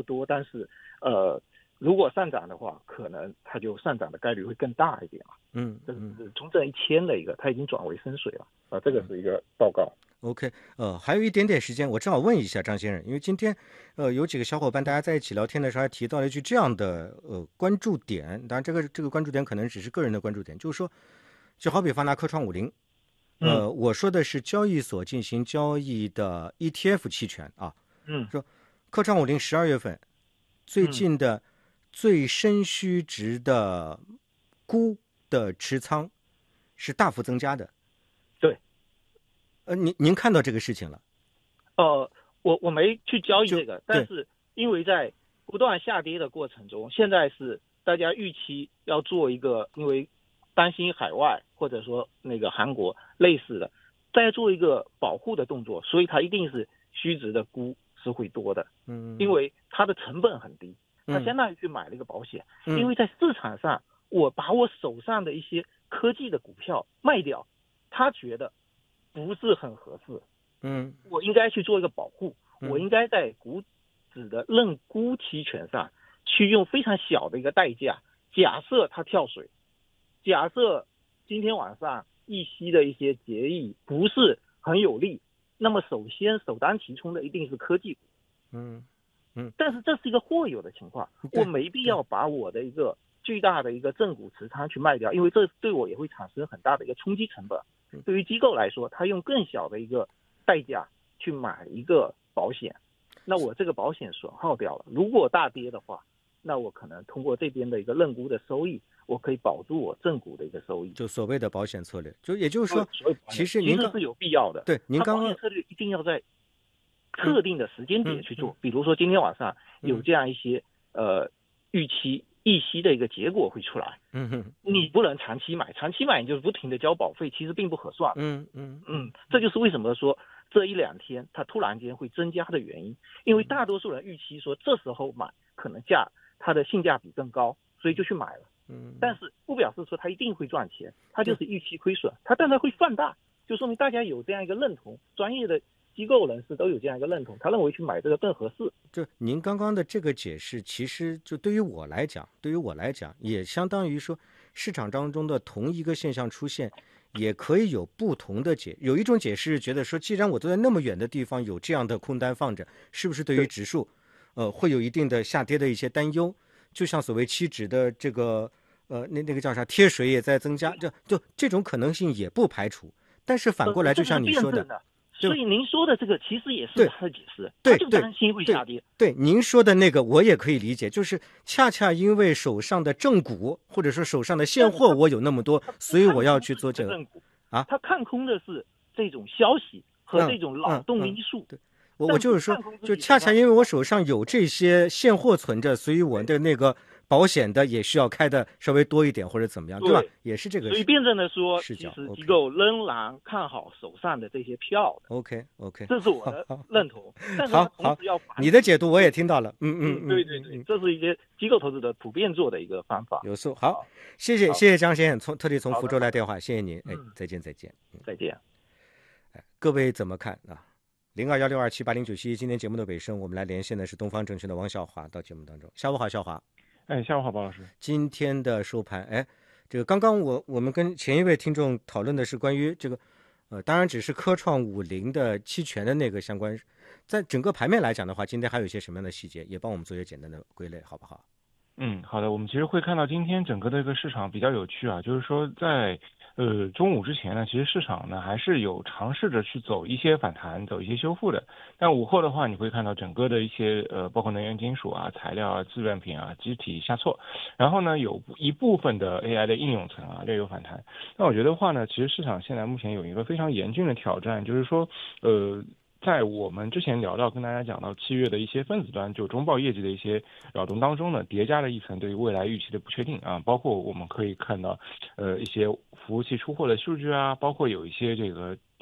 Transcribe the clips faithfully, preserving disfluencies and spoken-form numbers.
不多，但是呃，如果上涨的话，可能它就上涨的概率会更大一点了。 嗯， 这是中证一千的一个，它已经转为深水了啊，这个是一个报告。 OK， 呃，还有一点点时间，我正好问一下张先生，因为今天，呃，有几个小伙伴大家在一起聊天的时候，还提到了一句这样的呃关注点，当然这个这个关注点可能只是个人的关注点，就是说，就好比方拿科创五零，呃， 嗯、 我说的是交易所进行交易的 E T F 期权啊， 嗯， 说科创五零十二月份最嗯近的最深虚值的估的持仓是大幅增加的。 对， 呃，您您看到这个事情了？ 呃，我我没去交易就这个，但是因为在不断下跌的过程中，现在是大家预期要做一个，因为担心海外或者说那个韩国类似的，大家做一个保护的动作，所以它一定是虚值的估是会多的， 嗯， 因为它的成本很低，它嗯相当于去买了一个保险， 嗯因为在市场上我把我手上的一些科技的股票卖掉，他觉得不是很合适。 嗯我应该去做一个保护， 嗯我应该在股指的认沽期权上去用非常小的一个代价，假设它跳水，假设今天晚上一息的一些结议不是很有利，那么首先首当其冲的一定是科技股， 嗯嗯， 但是这是一个或有的情况， 对我没必要把我的一个巨大的一个正股持仓去卖掉，因为这对我也会产生很大的一个冲击成本。对于机构来说，他用更小的一个代价去买一个保险，那我这个保险损耗掉了，如果大跌的话，那我可能通过这边的一个认沽的收益，我可以保住我正股的一个收益。 就所谓的保险策略，就也就是说， 所以其实您刚其实是有必要的。 对您刚刚它保险策略一定要在特定的时间点去做，比如说今天晚上有这样一些呃预期议息的一个结果会出来， 嗯哼， 你不能长期买，长期买你就是不停的交保费，其实并不合算。 嗯嗯嗯，这就是为什么说这一两天它突然间会增加的原因，因为大多数人预期说这时候买可能价它的性价比更高，所以就去买了。 嗯， 但是不表示说它一定会赚钱，它就是预期亏损，它当然会放大，就说明大家有这样一个认同，专业的机构人士都有这样一个认同，他认为去买这个更合适。 就您刚刚的这个解释，其实就对于我来讲，对于我来讲，也相当于说市场当中的同一个现象出现，也可以有不同的解。有一种解释觉得说，既然我都在那么远的地方有这样的空单放着，是不是对于指数，呃，会有一定的下跌的一些担忧？就像所谓期指的这个，呃，那那个叫啥贴水也在增加，就就这种可能性也不排除。但是反过来，就像你说的。 所以您说的这个其实也是他的解释， 对， 他就担心会下跌。 对，对，您说的那个我也可以理解，就是恰恰因为手上的正股或者说手上的现货我有那么多，所以我要去做这个啊。 他看空的是这种消息和这种脑动因素。 嗯嗯嗯、对，我我就是说，就恰恰因为我手上有这些现货存着，所以我的那个保险的也需要开的稍微多一点或者怎么样，对吧？也是这个。 所以辩证的说， 其实机构仍然看好手上的这些票的。 OK OK， 这是我的认同。但是好，好，你的解读我也听到了。嗯嗯嗯，对对对，这是一些机构投资者普遍做的一个方法。 有数。好，谢谢谢谢张先生从特地从福州来电话，谢谢您。哎，再见再见。 再见。 哎，各位怎么看啊？零二幺六二七八零九七，今天节目的尾声，我们来连线的是东方证券的王笑华到节目当中。下午好，笑华。 哎，下午好，包老师。 今天的收盘，哎，这个刚刚我我们跟前一位听众讨论的是关于这个，呃，当然只是科创五零的期权的那个相关，在整个盘面来讲的话，今天还有一些什么样的细节，也帮我们做一些简单的归类，好不好？ 嗯，好的。我们其实会看到今天整个的一个市场比较有趣啊，就是说在呃中午之前呢，其实市场呢还是有尝试着去走一些反弹，走一些修复的。但午后的话，你会看到整个的一些呃包括能源金属啊、材料啊、自然品啊集体下挫，然后呢有一部分的 A I 的应用层啊略有反弹。那我觉得话呢，其实市场现在目前有一个非常严峻的挑战，就是说呃。在我们之前聊到跟大家讲到七月的一些分子端就中报业绩的一些扰动当中呢，叠加了一层对于未来预期的不确定啊，包括我们可以看到呃一些服务器出货的数据啊，包括有一些这个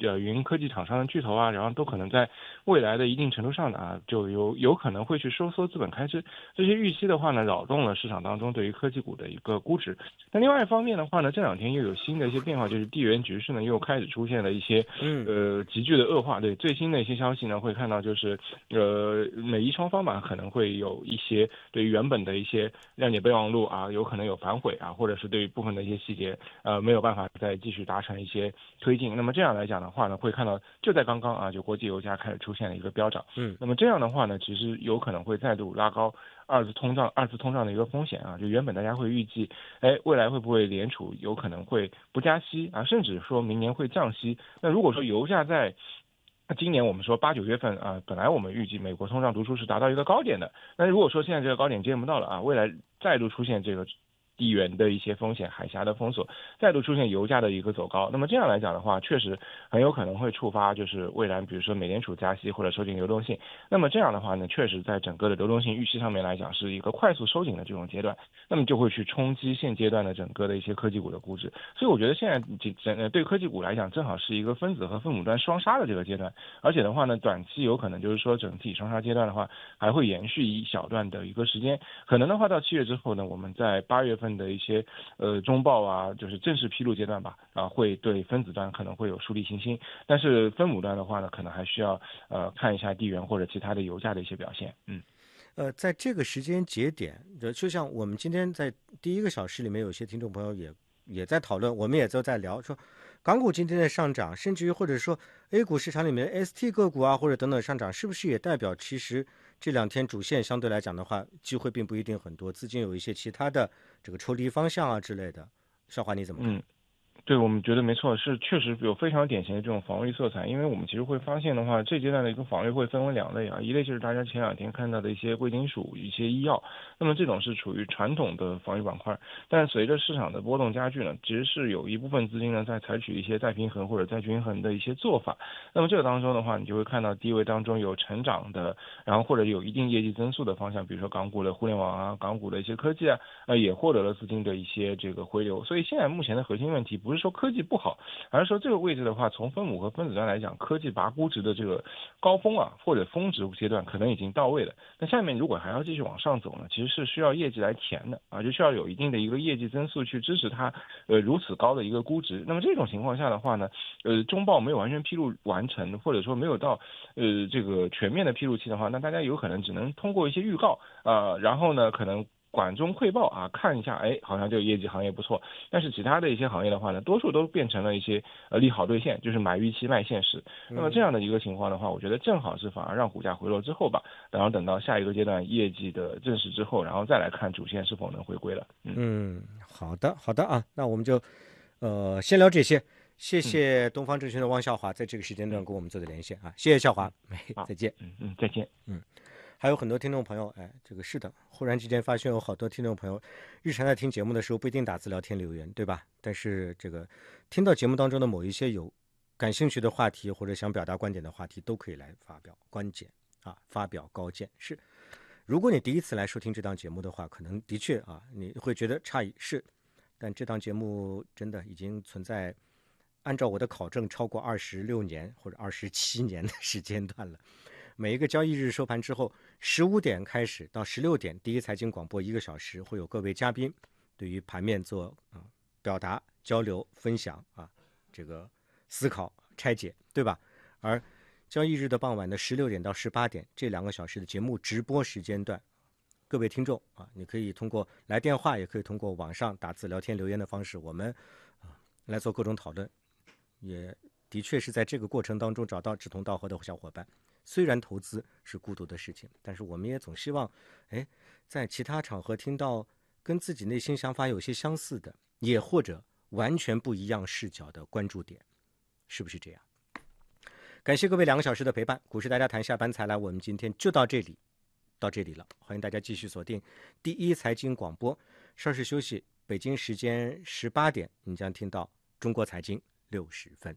呃云科技厂商的巨头啊，然后都可能在未来的一定程度上呢啊，就有有可能会去收缩资本开支，这些预期的话呢，扰动了市场当中对于科技股的一个估值。那另外一方面的话呢，这两天又有新的一些变化，就是地缘局势呢又开始出现了一些呃急剧的恶化。对最新的一些消息呢，会看到就是呃美伊双方吧可能会有一些对于原本的一些谅解备忘录啊，有可能有反悔啊，或者是对于部分的一些细节呃没有办法再继续达成一些推进。那么这样来讲的话呢，会看到就在刚刚啊，就国际油价开始出现了一个飙涨。嗯，那么这样的话呢，其实有可能会再度拉高二次通胀、二次通胀的一个风险啊。就原本大家会预计，哎，未来会不会联储有可能会不加息啊，甚至说明年会降息。那如果说油价在今年我们说八九月份啊，本来我们预计美国通胀读数是达到一个高点的，那如果说现在这个高点见不到了啊，未来再度出现这个地缘的一些风险，海峡的封锁，再度出现油价的一个走高，那么这样来讲的话，确实很有可能会触发就是未来比如说美联储加息或者收紧流动性。那么这样的话呢，确实在整个的流动性预期上面来讲是一个快速收紧的这种阶段，那么就会去冲击现阶段的整个的一些科技股的估值。所以我觉得现在整对科技股来讲，正好是一个分子和分母端双杀的这个阶段，而且的话呢，短期有可能就是说整体双杀阶段的话，还会延续一小段的一个时间，可能的话到七月之后呢，我们在八月份的一些呃中报啊，就是正式披露阶段吧，啊，会对分子端可能会有树立信心，但是分母端的话呢，可能还需要呃看一下地缘或者其他的油价的一些表现。嗯， 呃，在这个时间节点，就像我们今天在第一个小时里面，有些听众朋友也也在讨论，我们也都在聊说，港股今天的上涨，甚至于或者说 A 股市场里面 S T 个股啊，或者等等上涨，是不是也代表其实这两天主线相对来讲的话，机会并不一定很多，资金有一些其他的这个抽离方向啊之类的。少华你怎么看？ 嗯对，我们觉得没错，是确实有非常典型的这种防御色彩。因为我们其实会发现的话，这阶段的一个防御会分为两类啊，一类就是大家前两天看到的一些贵金属、一些医药，那么这种是处于传统的防御板块。但随着市场的波动加剧呢，其实是有一部分资金呢在采取一些再平衡或者再均衡的一些做法。那么这个当中的话，你就会看到低位当中有成长的，然后或者有一定业绩增速的方向，比如说港股的互联网啊、港股的一些科技啊，呃也获得了资金的一些这个回流。所以现在目前的核心问题不是说科技不好，而是说这个位置的话，从分母和分子端来讲，科技拔估值的这个高峰啊或者峰值阶段可能已经到位了。那下面如果还要继续往上走呢，其实是需要业绩来填的啊，就需要有一定的一个业绩增速去支持它呃如此高的一个估值。那么这种情况下的话呢，呃中报没有完全披露完成，或者说没有到呃这个全面的披露期的话，那大家有可能只能通过一些预告啊、呃，然后呢可能管中窥豹啊，看一下，哎，好像这个业绩行业不错，但是其他的一些行业的话呢，多数都变成了一些呃利好兑现，就是买预期卖现实。那么这样的一个情况的话，我觉得正好是反而让股价回落之后吧，然后等到下一个阶段业绩的证实之后，然后再来看主线是否能回归了。 嗯，嗯好的，好的啊，那我们就呃先聊这些。谢谢东方证券的汪笑华在这个时间段跟我们做的连线啊，谢谢笑华，再见。 嗯嗯，再见。 嗯。还有很多听众朋友，哎，这个是的，忽然之间发现有好多听众朋友，日常在听节目的时候不一定打字聊天留言，对吧？但是这个听到节目当中的某一些有感兴趣的话题或者想表达观点的话题，都可以来发表观点啊，发表高见。是，如果你第一次来收听这档节目的话，可能的确啊，你会觉得诧异，是，但这档节目真的已经存在，按照我的考证，超过二十六年或者二十七年的时间段了。每一个交易日收盘之后，十五点开始到十六点，第一财经广播一个小时，会有各位嘉宾对于盘面做啊、呃、表达、交流、分享啊，这个思考、拆解，对吧？而交易日的傍晚的十六点到十八点这两个小时的节目直播时间段，各位听众啊，你可以通过来电话，也可以通过网上打字、聊天、留言的方式，我们啊来做各种讨论，也的确是在这个过程当中找到志同道合的小伙伴。虽然投资是孤独的事情，但是我们也总希望，哎，在其他场合听到跟自己内心想法有些相似的，也或者完全不一样视角的关注点，是不是这样？感谢各位两个小时的陪伴，股市大家谈下班才来，我们今天就到这里，到这里了。欢迎大家继续锁定第一财经广播，稍事休息，北京时间十八点，你将听到中国财经六十分。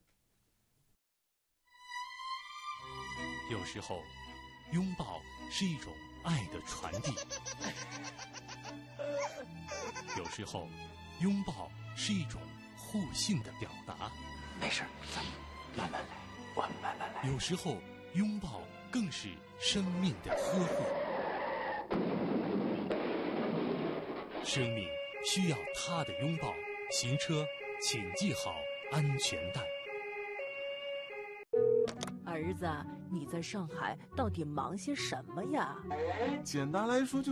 有时候，拥抱是一种爱的传递；有时候，拥抱是一种互信的表达。 没事， 慢慢来，我们慢慢来。有时候，拥抱更是生命的呵护。生命需要他的拥抱。行车，请系好安全带。 儿子，你在上海到底忙些什么呀？ 简单来说就